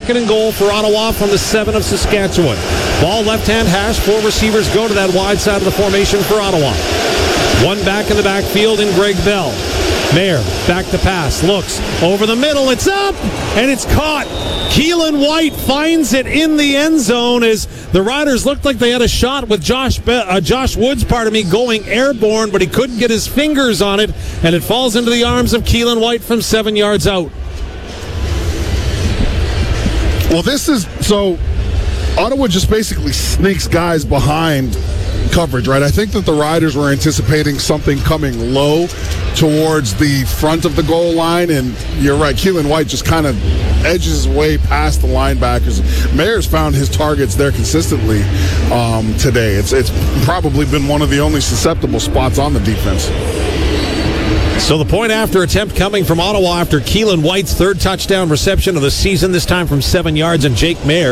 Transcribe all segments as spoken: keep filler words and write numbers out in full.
Second and goal for Ottawa from the seven of Saskatchewan. Ball left-hand hash. Four receivers go to that wide side of the formation for Ottawa. One back in the backfield in Greg Bell. Mayer, back to pass, looks over the middle, it's up, and it's caught. Keelan White finds it in the end zone as the Riders looked like they had a shot with Josh Be- uh, Josh Woods, pardon me, going airborne, but he couldn't get his fingers on it, and it falls into the arms of Keelan White from seven yards out. Well, this is, so Ottawa just basically sneaks guys behind coverage, right? I think that the Riders were anticipating something coming low towards the front of the goal line, and you're right, Keelan White just kind of edges his way past the linebackers. Mayer's found his targets there consistently um, today. It's it's probably been one of the only susceptible spots on the defense. So the point after attempt coming from Ottawa after Keelan White's third touchdown reception of the season, this time from seven yards, and Jake Mayer.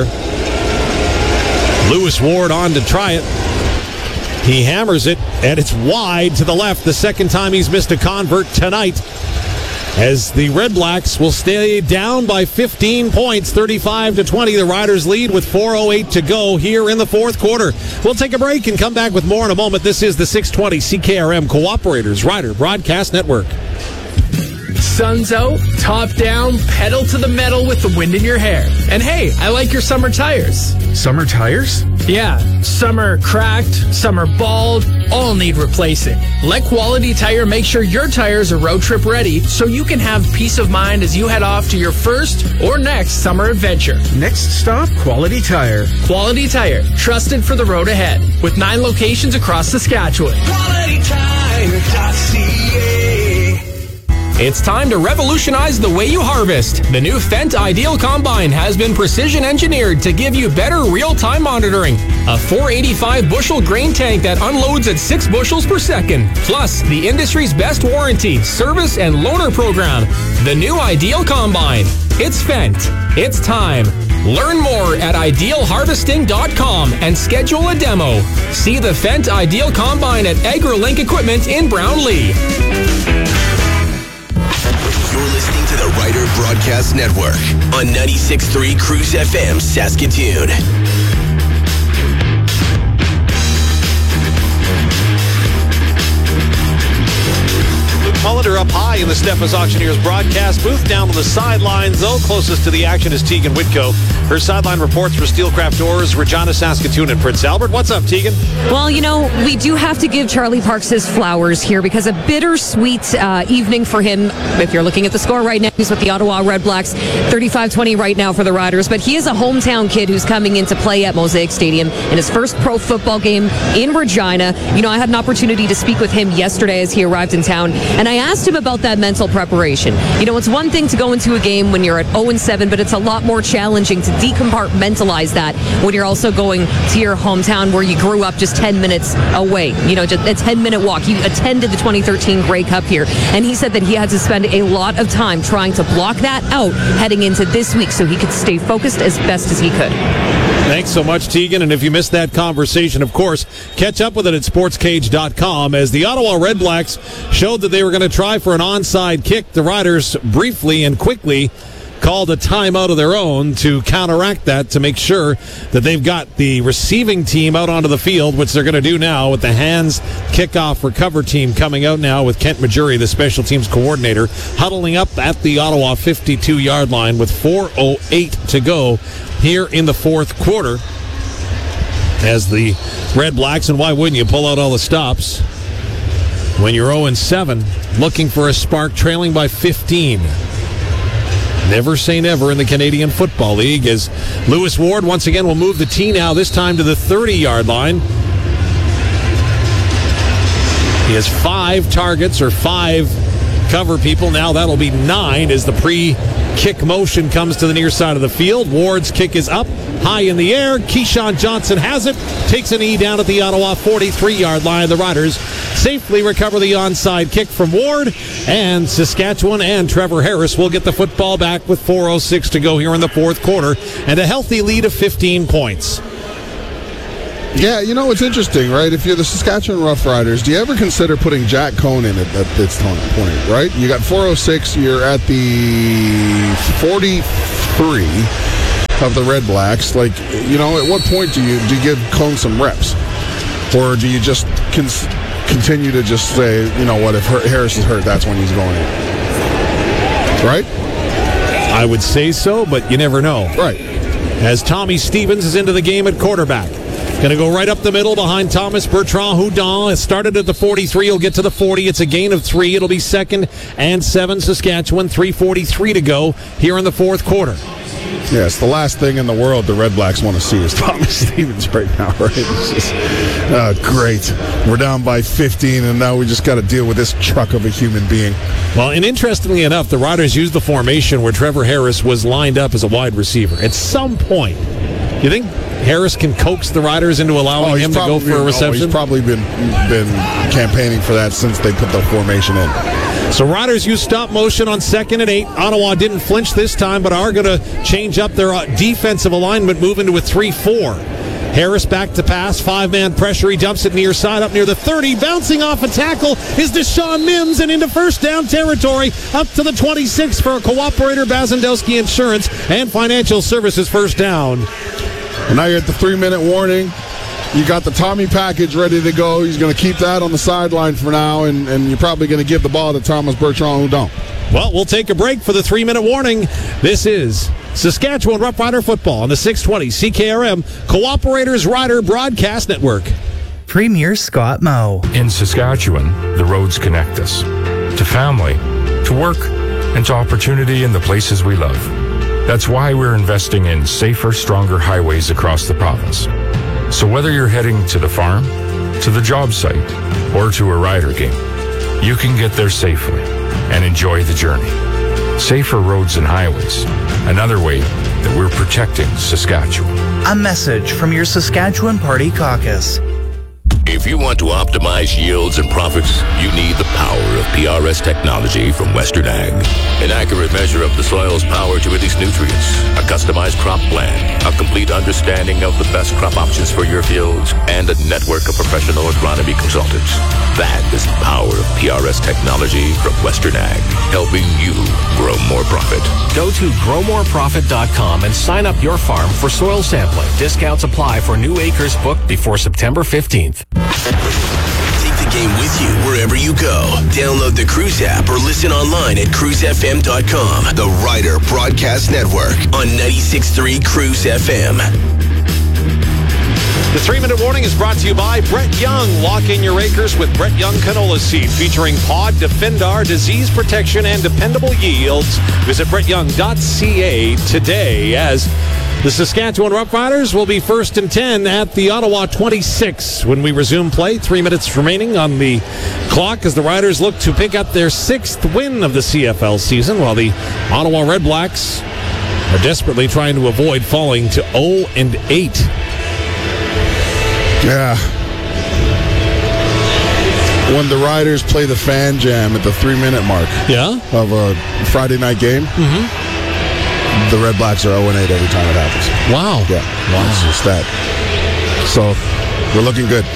Lewis Ward on to try it. He hammers it, and it's wide to the left. The second time he's missed a convert tonight. As the Red Blacks will stay down by fifteen points, thirty-five to twenty. The Riders lead with four oh eight to go here in the fourth quarter. We'll take a break and come back with more in a moment. This is the six twenty C K R M Cooperators Rider Broadcast Network. Sun's out, top down, pedal to the metal with the wind in your hair. And hey, I like your summer tires. Summer tires? Yeah, summer cracked, summer bald, all need replacing. Let Quality Tire make sure your tires are road trip ready so you can have peace of mind as you head off to your first or next summer adventure. Next stop, Quality Tire. Quality Tire, trusted for the road ahead, with nine locations across Saskatchewan. Quality Tire dot C A. It's time to revolutionize the way you harvest. The new Fendt Ideal Combine has been precision engineered to give you better real-time monitoring. A four eighty-five bushel grain tank that unloads at six bushels per second. Plus, the industry's best warranty, service, and loaner program. The new Ideal Combine. It's Fendt. It's time. Learn more at ideal harvesting dot com and schedule a demo. See the Fendt Ideal Combine at AgriLink Equipment in Brownlee. You're listening to the Rider Broadcast Network on ninety-six point three Cruise F M, Saskatoon. Mullender up high in the Steffes Auctioneers broadcast booth. Down on the sidelines, though, closest to the action is Tegan Whitco. Her sideline reports for Steelcraft Doors, Regina, Saskatoon, and Prince Albert. What's up, Tegan? Well, you know, we do have to give Charlie Parks his flowers here because a bittersweet uh, evening for him. If you're looking at the score right now, he's with the Ottawa Red Blacks, thirty-five twenty right now for the Riders. But he is a hometown kid who's coming into play at Mosaic Stadium in his first pro football game in Regina. You know, I had an opportunity to speak with him yesterday as he arrived in town, and I asked him about that mental preparation. You know, it's one thing to go into a game when you're at oh and seven, but it's a lot more challenging to decompartmentalize that when you're also going to your hometown where you grew up just ten minutes away. You know, just a ten minute walk. You attended the twenty thirteen Grey Cup here, and he said that he had to spend a lot of time trying to block that out heading into this week so he could stay focused as best as he could. Thanks so much, Tegan. And if you missed that conversation, of course, catch up with it at sports cage dot com. As the Ottawa Red Blacks showed that they were going to try for an onside kick, the Riders briefly and quickly called a timeout of their own to counteract that, to make sure that they've got the receiving team out onto the field, which they're going to do now with the hands kickoff recover team coming out now with Kent Majuri, the special teams coordinator, huddling up at the Ottawa fifty-two yard line with four oh eight to go here in the fourth quarter. As the Red Blacks, and why wouldn't you, pull out all the stops when you're oh and seven, looking for a spark, trailing by fifteen. Never say never in the Canadian Football League, as Lewis Ward once again will move the tee now, this time to the thirty yard line. He has five targets, or five cover people. Now that'll be nine as the pre-kick motion comes to the near side of the field. Ward's kick is up, high in the air. Keyshawn Johnson has it, takes a knee down at the Ottawa forty-three yard line. The Riders safely recover the onside kick from Ward, and Saskatchewan and Trevor Harris will get the football back with four oh six to go here in the fourth quarter, and a healthy lead of fifteen points. Yeah, you know, it's interesting, right? If you're the Saskatchewan Roughriders, do you ever consider putting Jack Cohn in at, at this point, right? You got four oh six, you're at the forty-three. of the Red Blacks, like, you know, at what point do you do you give Cone some reps? Or do you just cons- continue to just say, you know what, if Harris is hurt, that's when he's going in? Right? I would say so, but you never know. Right. As Tommy Stevens is into the game at quarterback. Going to go right up the middle behind Thomas Bertrand-Hudon. It started at the forty-three. He'll get to the forty. It's a gain of three. It'll be second and seven, Saskatchewan. three forty-three to go here in the fourth quarter. Yes, the last thing in the world the Red Blacks want to see is Thomas Stevens right now, right? It's just, uh, great. We're down by fifteen, and now we just got to deal with this truck of a human being. Well, and interestingly enough, the Riders used the formation where Trevor Harris was lined up as a wide receiver. At some point, you think Harris can coax the Riders into allowing oh, him to go for a reception? Oh, he's probably been been campaigning for that since they put the formation in. So Riders use stop motion on second and eight. Ottawa didn't flinch this time, but are going to change up their defensive alignment, move into a three four. Harris back to pass, five-man pressure. He dumps it near side, up near the thirty. Bouncing off a tackle is Deshaun Mims, and into first down territory, up to the twenty-six for a cooperator, Bazendowski Insurance and Financial Services first down. And now you're at the three-minute warning. You got the Tommy package ready to go. He's going to keep that on the sideline for now, and, and you're probably going to give the ball to Thomas Bertrand-Hudon. Well, we'll take a break for the three-minute warning. This is Saskatchewan Roughrider football on the six twenty C K R M Cooperators Rider Broadcast Network. Premier Scott Moe. In Saskatchewan, the roads connect us to family, to work, and to opportunity in the places we love. That's why we're investing in safer, stronger highways across the province. So whether you're heading to the farm, to the job site, or to a Rider game, you can get there safely and enjoy the journey. Safer roads and highways, another way that we're protecting Saskatchewan. A message from your Saskatchewan Party Caucus. If you want to optimize yields and profits, you need the power of P R S technology from Western Ag. An accurate measure of the soil's power to release nutrients, a customized crop plan, a complete understanding of the best crop options for your fields, and a network of professional agronomy consultants. That is the power of P R S technology from Western Ag, helping you grow more profit. Go to grow more profit dot com and sign up your farm for soil sampling. Discounts apply for new acres booked before September fifteenth. Take the game with you wherever you go. Download the Cruise app or listen online at cruise f m dot com. The Rider Broadcast Network on ninety-six point three Cruise F M. The three-minute warning is brought to you by Brett Young. Lock in your acres with Brett Young canola seed, featuring Pod Defendar, disease protection, and dependable yields. Visit brett young dot c a today, as the Saskatchewan Roughriders will be first and ten at the Ottawa twenty-six when we resume play. Three minutes remaining on the clock as the Riders look to pick up their sixth win of the C F L season, while the Ottawa Red Blacks are desperately trying to avoid falling to oh and eight. Yeah. When the Riders play the fan jam at the three-minute mark yeah. of a Friday night game, mm-hmm. the Red Blacks are oh and eight every time it happens. Wow. Yeah. Wow. It's just that. So, we're looking good.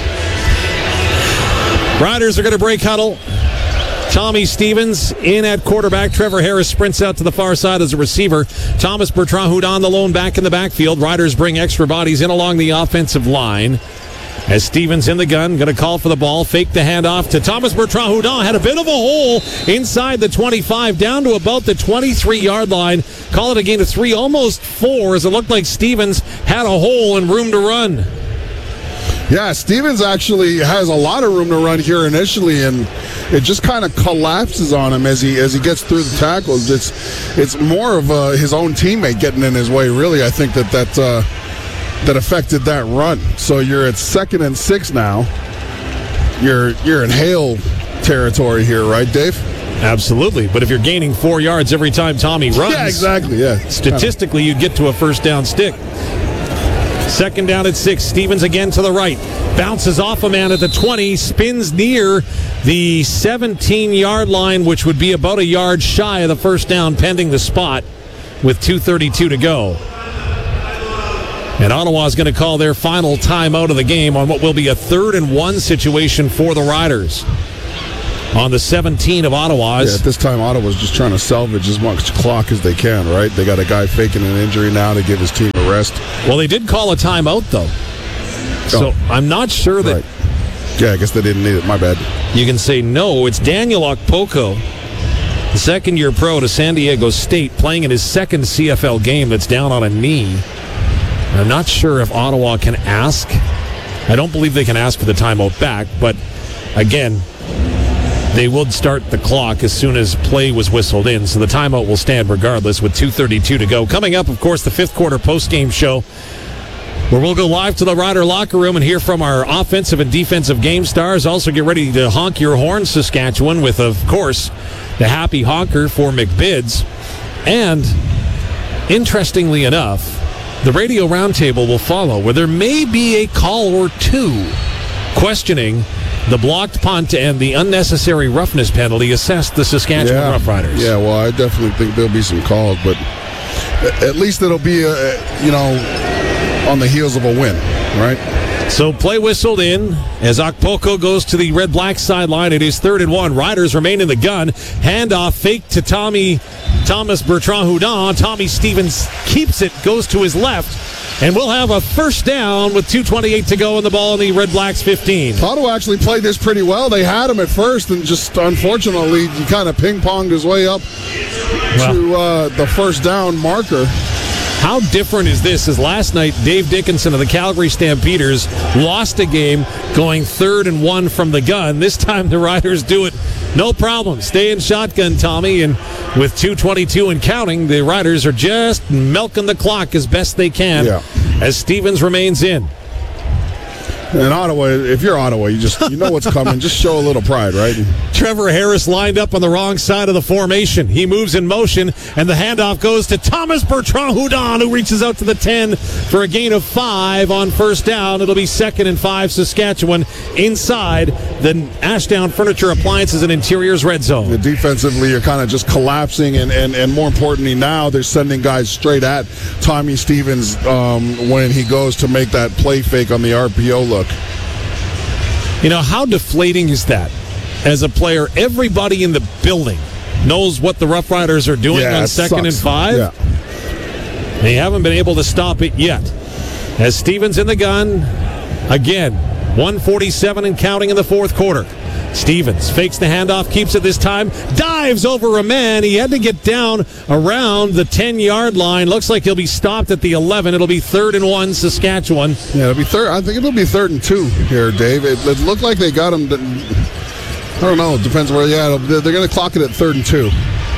Riders are going to break huddle. Tommy Stevens in at quarterback. Trevor Harris sprints out to the far side as a receiver. Thomas Bertrand-Hudon, the lone back in the backfield. Riders bring extra bodies in along the offensive line. As Stevens in the gun, going to call for the ball, fake the handoff to Thomas Bertrand-Hudon. Had a bit of a hole inside the twenty-five, down to about the twenty-three-yard line. Call it a gain of three, almost four, as it looked like Stevens had a hole and room to run. Yeah, Stevens actually has a lot of room to run here initially, and it just kind of collapses on him as he as he gets through the tackles. It's it's more of uh, his own teammate getting in his way, really. I think that that uh, that affected that run. So you're at second and six now. You're you're in hail territory here, right, Dave? Absolutely. But if you're gaining four yards every time Tommy runs, yeah, exactly. Yeah, statistically, you'd get to a first down stick. Second down at six. Stevens again to the right. Bounces off a man at the twenty. Spins near the seventeen-yard line, which would be about a yard shy of the first down, pending the spot with two thirty-two to go. And Ottawa is going to call their final timeout of the game on what will be a third and one situation for the Riders. on the seventeen of Ottawa's. Yeah, at this time, Ottawa's just trying to salvage as much clock as they can, right? They got a guy faking an injury now to give his team a rest. Well, they did call a timeout, though. So Oh. I'm not sure that Right. Yeah, I guess they didn't need it. My bad. you can say no. It's Daniel Okpoko, the second-year pro to San Diego State, playing in his second C F L game that's down on a knee. I'm not sure if Ottawa can ask. I don't believe they can ask for the timeout back, but again, they would start the clock as soon as play was whistled in, so the timeout will stand regardless with two thirty-two to go. Coming up, of course, the fifth quarter post-game show, where we'll go live to the Rider locker room and hear from our offensive and defensive game stars. Also get ready to honk your horn, Saskatchewan, with, of course, the happy honker for McBids. And, interestingly enough, the radio roundtable will follow, where there may be a call or two questioning the blocked punt and the unnecessary roughness penalty assessed the Saskatchewan Yeah. Roughriders. Yeah, well, I definitely think there'll be some calls, but at least it'll be, a, you know, on the heels of a win, right? So play whistled in as Okpoko goes to the red-black sideline. It is third and one. Riders remain in the gun. Handoff fake to Tommy Thomas Bertrand-Houdan. Tommy Stevens keeps it, goes to his left, and we'll have a first down with two twenty-eight to go in the ball in the Red Blacks fifteen. Ottawa actually played this pretty well. They had him at first, and just unfortunately, he kind of ping-ponged his way up Well. to uh, the first down marker. How different is this? As last night, Dave Dickinson of the Calgary Stampeders lost a game going third and one from the gun. This time the Riders do it no problem. Stay in shotgun, Tommy, and with two twenty-two and counting, the Riders are just milking the clock as best they can Yeah. as Stevens remains in. In Ottawa, if you're Ottawa, you just you know what's coming. Just show a little pride, right? Trevor Harris lined up on the wrong side of the formation. He moves in motion, and the handoff goes to Thomas Bertrand-Houdan, who reaches out to the ten for a gain of five on first down. It'll be second and five, Saskatchewan, inside the Ashdown Furniture Appliances and Interiors red zone. Defensively, you're kind of just collapsing, and, and, and more importantly, now they're sending guys straight at Tommy Stevens um, when he goes to make that play fake on the R P O look. You know, how deflating is that? As a player, everybody in the building knows what the Rough Riders are doing Yeah, on it second sucks. and five. Yeah. They haven't been able to stop it yet. As Stevens in the gun, again, one forty-seven and counting in the fourth quarter. Stevens fakes the handoff, keeps it this time, dives over a man. He had to get down around the ten-yard line. Looks like he'll be stopped at the eleven. It'll be third and one, Saskatchewan. Yeah, it'll be third. I think it'll be third and two here, Dave. It, it looked like they got him. To, I don't know. It depends where. Yeah, they're, they're going to clock it at third and two.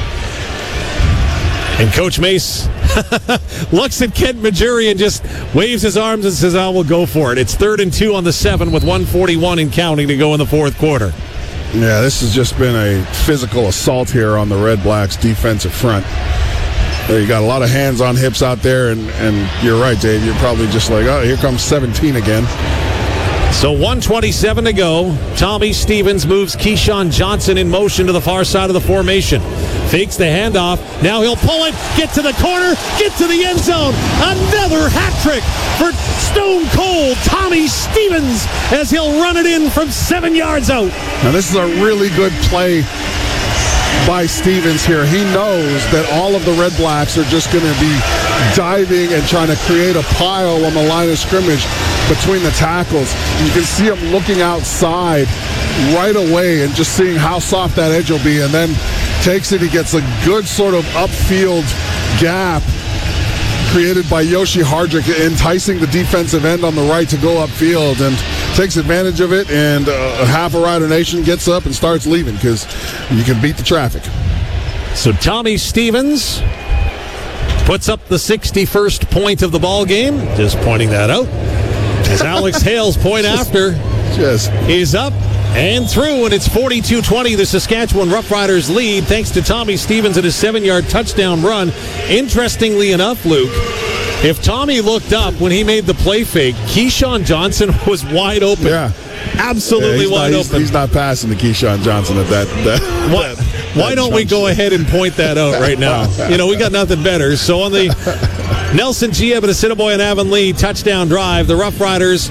And Coach Mace looks at Kent Majuri and just waves his arms and says, I will go for it. It's third and two on the seven with one forty-one and counting to go in the fourth quarter. Yeah, this has just been a physical assault here on the Red Blacks' defensive front. You got a lot of hands on hips out there, and, and you're right, Dave. You're probably just like, oh, here comes seventeen again. So one twenty-seven to go. Tommy Stevens moves Keyshawn Johnson in motion to the far side of the formation. Fakes the handoff. Now he'll pull it, get to the corner, get to the end zone. Another hat trick for Stone Cold Tommy Stevens as he'll run it in from seven yards out. Now, this is a really good play by Stevens here. He knows that all of the Red Blacks are just going to be diving and trying to create a pile on the line of scrimmage between the tackles. You can see him looking outside right away and just seeing how soft that edge will be, and then takes it. He gets a good sort of upfield gap created by Yoshi Hardrick, enticing the defensive end on the right to go upfield, and takes advantage of it, and uh, half a Rider Nation gets up and starts leaving because you can beat the traffic. So Tommy Stevens puts up the sixty-first point of the ball game. Just pointing that out. As Alex Hale's point after just is up and through, and it's forty-two twenty, the Saskatchewan Roughriders lead thanks to Tommy Stevens and his seven-yard touchdown run. Interestingly enough, Luke, if Tommy looked up when he made the play fake, Keyshawn Johnson was wide open. Yeah. Absolutely yeah, he's wide not, he's, open. He's not passing to Keyshawn Johnson at that. that why that, why that don't we go ahead and point that out right now? You know, we got nothing better. So on the Nelson Gia, but Assiniboia and Avonlea touchdown drive, the Rough Riders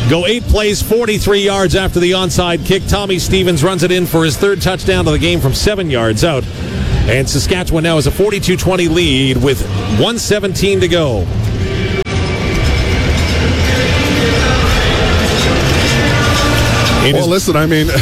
go eight plays, forty-three yards after the onside kick. Tommy Stevens runs it in for his third touchdown of the game from seven yards out. And Saskatchewan now has a forty-two twenty lead with one seventeen to go. Well, listen, I mean,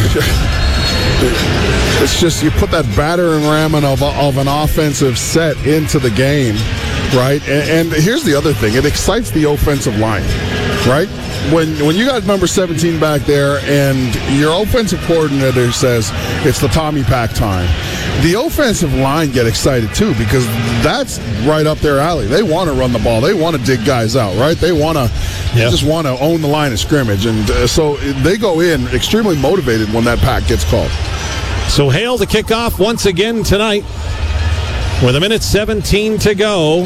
it's just you put that battering ram of, of an offensive set into the game, right? And, and here's the other thing. It excites the offensive line, right? When when you got number seventeen back there and your offensive coordinator says it's the Tommy Pack time, the offensive line get excited too because that's right up their alley. They want to run the ball. They want to dig guys out, right? They want to yep. just want to own the line of scrimmage. And uh, so they go in extremely motivated when that pack gets called. So Hale to kick off once again tonight with a minute seventeen to go.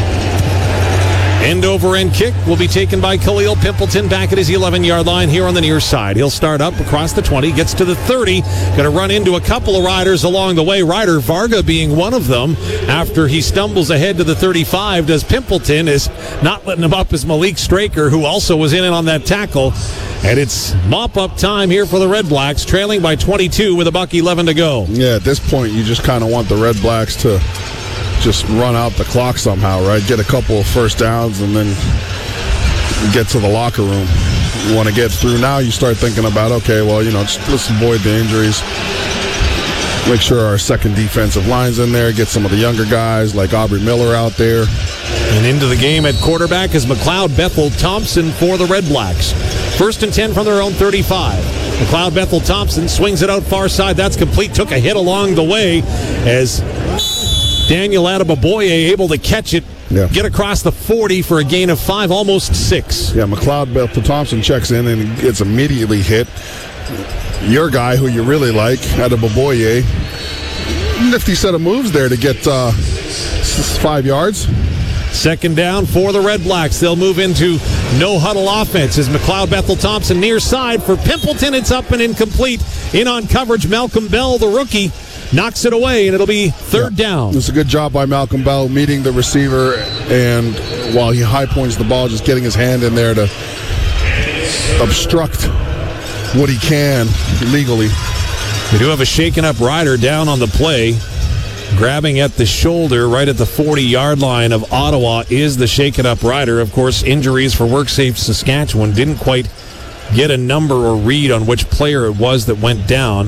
End over end kick will be taken by Khalil Pimpleton back at his eleven-yard line here on the near side. He'll start up across the twenty, gets to the thirty, going to run into a couple of riders along the way, Ryder Varga being one of them. After he stumbles ahead to the thirty-five, does Pimpleton is not letting him up as Malik Straker, who also was in it on that tackle. And it's mop-up time here for the Red Blacks, trailing by twenty-two with a buck eleven to go. Yeah, at this point, you just kind of want the Red Blacks to just run out the clock somehow, right? Get a couple of first downs and then get to the locker room. You want to get through. Now you start thinking about, okay, well, you know, just, let's avoid the injuries. Make sure our second defensive line's in there. Get some of the younger guys like Aubrey Miller out there. And into the game at quarterback is McLeod Bethel Thompson for the Red Blacks. First and ten from their own thirty-five. McLeod Bethel Thompson swings it out far side. That's complete. Took a hit along the way as Daniel Adeboboye able to catch it, yeah. get across the forty for a gain of five, almost six. Yeah, McLeod Bethel Thompson checks in and gets immediately hit. Your guy, who you really like, Adeboboye, nifty set of moves there to get uh, five yards. Second down for the Red Blacks. They'll move into no huddle offense as McLeod Bethel Thompson near side for Pimpleton. It's up and incomplete. In on coverage, Malcolm Bell, the rookie, knocks it away, and it'll be third yeah. down. It's a good job by Malcolm Bell meeting the receiver, and while he high points the ball, just getting his hand in there to obstruct what he can legally. We do have a shaken up rider down on the play. Grabbing at the shoulder right at the forty-yard line of Ottawa is the shaken up rider. Of course, injuries for WorkSafe Saskatchewan. Didn't quite get a number or read on which player it was that went down.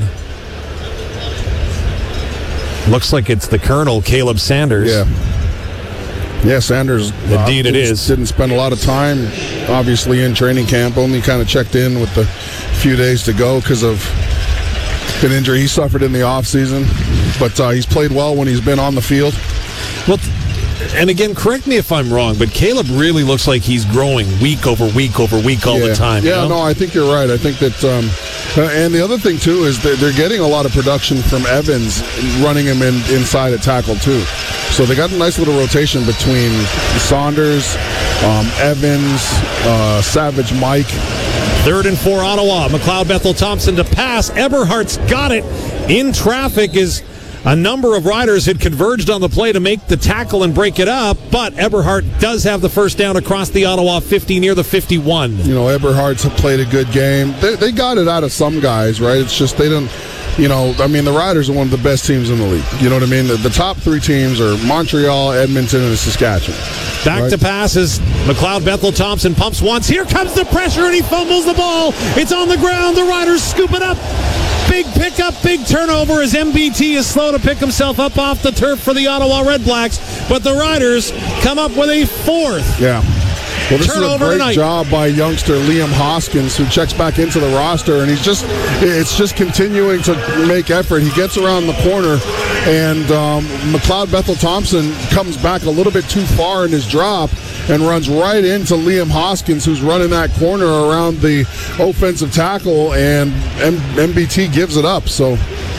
Looks like it's the Colonel, Caleb Sanders. Yeah. Yeah, Sanders. Indeed, uh, it is. Didn't spend a lot of time, obviously, in training camp. Only kind of checked in with the few days to go because of an injury he suffered in the offseason. But uh, he's played well when he's been on the field. Well, and again, correct me if I'm wrong, but Caleb really looks like he's growing week over week over week all yeah. the time. Yeah, you know? no, I think you're right. I think that, um, uh, and the other thing too is that they're getting a lot of production from Evans, running him in inside at tackle too. So they got a nice little rotation between Saunders, um, Evans, uh, Savage Mike. Third and four, Ottawa. McLeod Bethel Thompson to pass. Eberhardt's got it. In traffic is a number of riders had converged on the play to make the tackle and break it up, but Eberhardt does have the first down across the Ottawa fifty near the fifty-one. You know, Eberhardt's played a good game. They, they got it out of some guys, right? It's just they don't, you know, I mean, the Riders are one of the best teams in the league. You know what I mean? The, the top three teams are Montreal, Edmonton, and Saskatchewan. Back right? to passes. McLeod Bethel Thompson pumps once. Here comes the pressure, and he fumbles the ball. It's on the ground. The Riders scoop it up. Big pickup, big turnover as M B T is slow to pick himself up off the turf for the Ottawa Red Blacks, but the Riders come up with a fourth. Yeah. Well, this Turnover is a great tonight. job by youngster Liam Hoskins, who checks back into the roster, and he's just, it's just continuing to make effort. He gets around the corner, and um, McLeod Bethel Thompson comes back a little bit too far in his drop and runs right into Liam Hoskins, who's running that corner around the offensive tackle, and M- MBT gives it up. So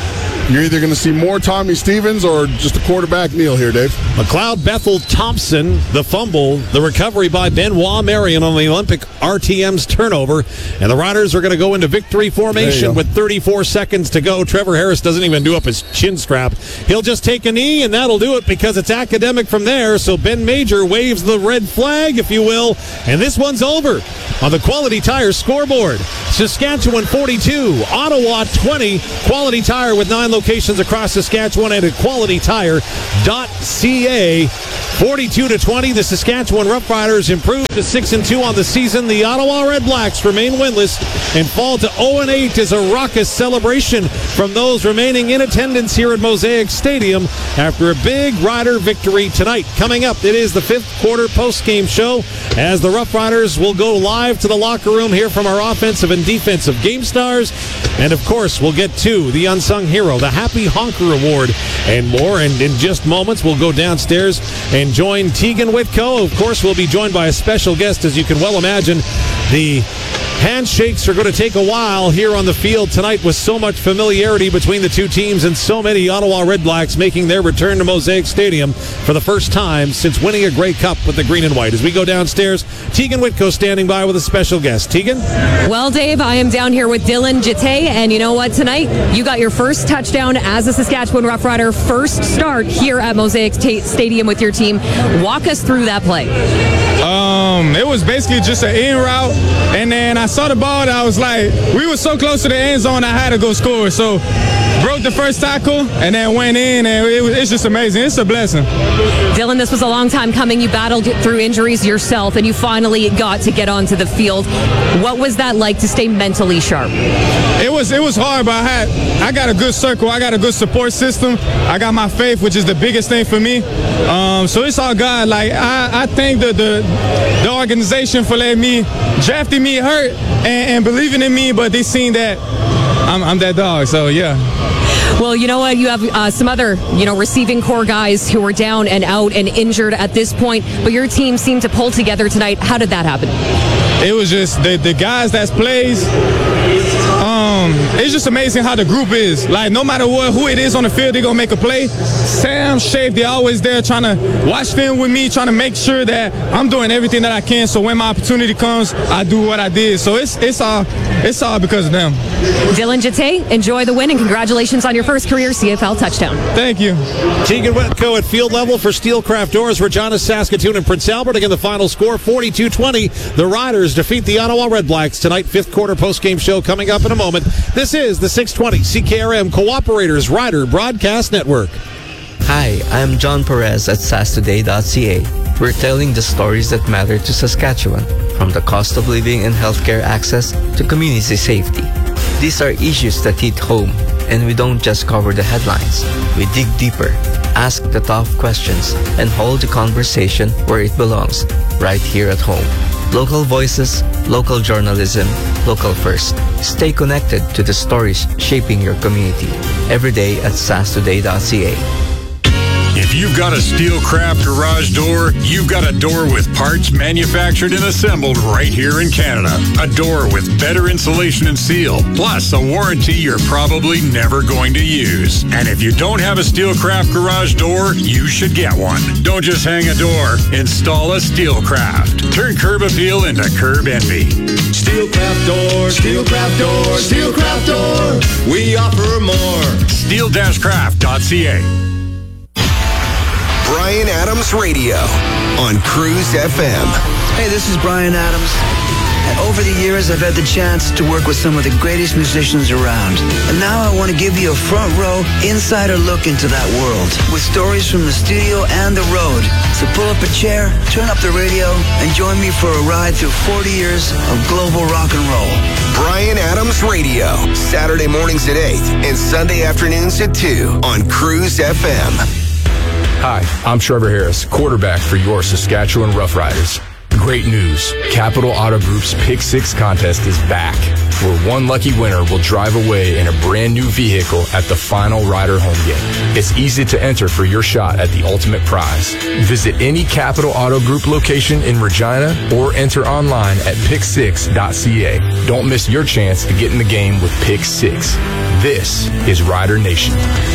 You're either going to see more Tommy Stevens or just a quarterback kneel here, Dave. McLeod Bethel Thompson, the fumble, the recovery by Benoit Marion on the Olympic R T M's turnover, and the Riders are going to go into victory formation with thirty-four seconds to go. Trevor Harris doesn't even do up his chin strap. He'll just take a knee, and that'll do it because it's academic from there. So Ben Major waves the red flag, if you will, and this one's over on the Quality Tire scoreboard. Saskatchewan forty-two, Ottawa twenty. Quality Tire with nine locations across Saskatchewan and at quality tire dot c a. forty-two to twenty, the Saskatchewan Roughriders improved to six and two on the season. The Ottawa Red Blacks remain winless and fall to oh and eight as a raucous celebration from those remaining in attendance here at Mosaic Stadium after a big Rider victory tonight. Coming up, it is the fifth quarter post-game show as the Roughriders will go live to the locker room here from our offensive and defensive game stars. And of course, we'll get to the unsung hero, the Happy Honker Award, and more. And in just moments, we'll go downstairs and join Tegan Whitco. Of course, we'll be joined by a special guest, as you can well imagine. The handshakes are going to take a while here on the field tonight with so much familiarity between the two teams and so many Ottawa Red Blacks making their return to Mosaic Stadium for the first time since winning a Grey Cup with the green and white. As we go downstairs, Tegan Whitco standing by with a special guest. Tegan? Well, Dave, I am down here with Dylan Jete, and you know what? Tonight, you got your first touchdown as a Saskatchewan Roughrider, first start here at Mosaic T- Stadium with your team. Walk us through that play. Um, it was basically just an in route, and then I saw the ball and I was like, we were so close to the end zone, I had to go score. So broke the first tackle and then went in, and it was, it's just amazing. It's a blessing. Dylan, this was a long time coming. You battled through injuries yourself, and you finally got to get onto the field. What was that like to stay mentally sharp? It was it was hard, but I had I got a good circle. I got a good support system. I got my faith, which is the biggest thing for me. Um, so it's all God. Like I, I thank the, the the organization for letting me drafting me hurt and, and believing in me, but they seen that I'm, I'm that dog. So yeah. Well, you know what? You have uh, some other, you know, receiving core guys who are down and out and injured at this point, but your team seemed to pull together tonight. How did that happen? It was just the, the guys that plays. Um, it's just amazing how the group is. Like, no matter what, who it is on the field, they're going to make a play. Sam, Shafe, they're always there trying to watch film with me, trying to make sure that I'm doing everything that I can. So when my opportunity comes, I do what I did. So it's it's all it's all because of them. Dylan Jete, enjoy the win and congratulations on your first career C F L touchdown. Thank you. Tegan Whitco at field level for Steelcraft Doors, Regina, Saskatoon, and Prince Albert. Again, the final score, forty-two twenty. The Riders defeat the Ottawa Red Blacks tonight. Fifth quarter postgame show coming up in a moment. This is the six twenty C K R M Cooperators Rider Broadcast Network. Hi, I'm John Perez at sas today dot c a. We're telling the stories that matter to Saskatchewan, from the cost of living and healthcare access to community safety. These are issues that hit home, and we don't just cover the headlines. We dig deeper, ask the tough questions, and hold the conversation where it belongs, right here at home. Local voices, local journalism, local first. Stay connected to the stories shaping your community. Every day at sas today dot c a. If you've got a Steelcraft garage door, you've got a door with parts manufactured and assembled right here in Canada. A door with better insulation and seal, plus a warranty you're probably never going to use. And if you don't have a Steelcraft garage door, you should get one. Don't just hang a door, install a Steelcraft. Turn curb appeal into curb envy. Steelcraft door, Steelcraft door, Steelcraft door. We offer more. steel craft dot c a. Bryan Adams Radio on Cruise F M. Hey, this is Bryan Adams. And over the years, I've had the chance to work with some of the greatest musicians around. And now I want to give you a front row, insider look into that world with stories from the studio and the road. So pull up a chair, turn up the radio, and join me for a ride through forty years of global rock and roll. Bryan Adams Radio, Saturday mornings at eight and Sunday afternoons at two on Cruise F M. Hi, I'm Trevor Harris, quarterback for your Saskatchewan Roughriders. Great news. Capital Auto Group's Pick Six contest is back, where one lucky winner will drive away in a brand new vehicle at the final Ryder home game. It's easy to enter for your shot at the ultimate prize. Visit any Capital Auto Group location in Regina or enter online at pick six dot c a. Don't miss your chance to get in the game with Pick Six. This is Ryder Nation.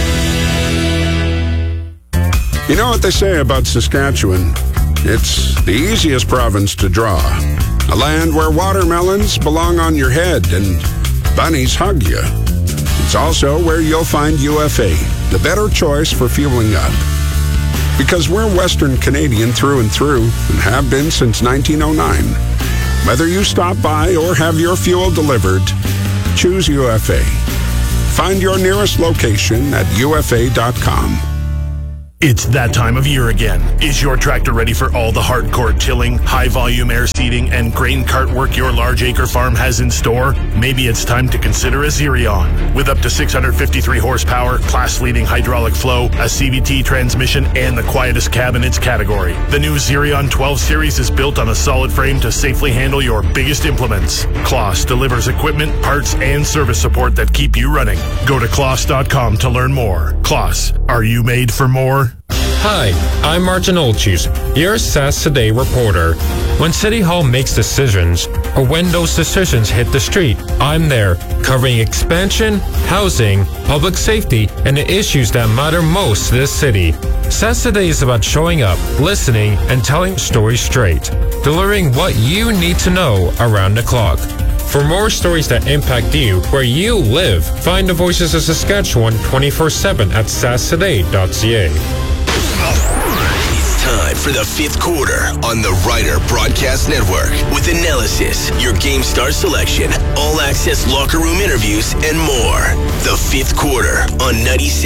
You know what they say about Saskatchewan? It's the easiest province to draw. A land where watermelons belong on your head and bunnies hug you. It's also where you'll find U F A, the better choice for fueling up. Because we're Western Canadian through and through and have been since nineteen oh nine. Whether you stop by or have your fuel delivered, choose U F A. Find your nearest location at U F A dot com. It's that time of year again. Is your tractor ready for all the hardcore tilling, high-volume air seeding, and grain cart work your large acre farm has in store? Maybe it's time to consider a Zerion. With up to six hundred fifty-three horsepower, class-leading hydraulic flow, a C V T transmission, and the quietest cab in its category. The new Zerion twelve series is built on a solid frame to safely handle your biggest implements. Kloss delivers equipment, parts, and service support that keep you running. Go to kloss dot com to learn more. Kloss, are you made for more? Hi, I'm Martin Olchis, your S A S Today reporter. When City Hall makes decisions, or when those decisions hit the street, I'm there, covering expansion, housing, public safety, and the issues that matter most to this city. S A S Today is about showing up, listening, and telling stories straight, delivering what you need to know around the clock. For more stories that impact you where you live, find the Voices of Saskatchewan twenty-four seven at s a s today dot c a. It's time for the fifth quarter on the Ryder Broadcast Network with analysis, your game star selection, all access locker room interviews, and more. The fifth quarter on ninety-six.